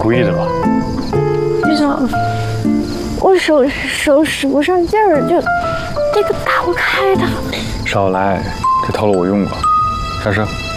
故意的吧？ 局长，我手使不上劲儿，就这个打不开它。 少来，这套路我用过。上车。